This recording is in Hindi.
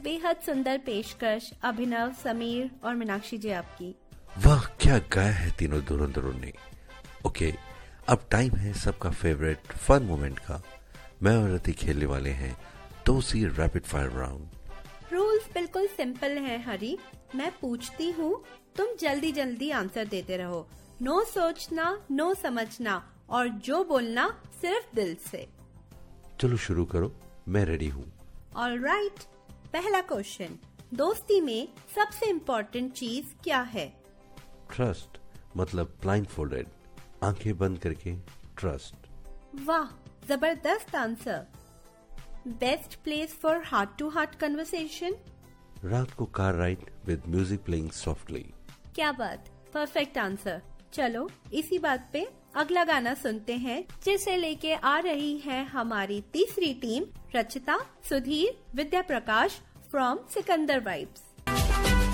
बेहद सुंदर पेशकश अभिनव, समीर और मीनाक्षी जी आपकी। वाह, क्या गाया है तीनों धुरंधरों ने। ओके, अब टाइम है सबका फेवरेट फन मोमेंट का। मैं और रति खेलने वाले हैं 2 सी रैपिड फायर राउंड। रूल्स बिल्कुल सिंपल हैं हरी। मैं पूछती हूँ, तुम जल्दी जल्दी आंसर देते रहो। नो सोचना, नो समझना और जो बोलना सिर्फ दिल से। चलो शुरू करो, मैं रेडी हूँ। ऑलराइट, पहला क्वेश्चन, दोस्ती में सबसे इम्पोर्टेंट चीज क्या है? ट्रस्ट, मतलब ब्लाइंडफोल्डेड, आंखें बंद करके ट्रस्ट। वाह, जबरदस्त answer. Best place for heart to heart conversation? रात को car ride with music playing softly. क्या बात, परफेक्ट आंसर। चलो इसी बात पे अगला गाना सुनते हैं, जिसे लेके आ रही है हमारी तीसरी team, Rachita, Sudhir, Vidya Prakash from Sikandar vibes.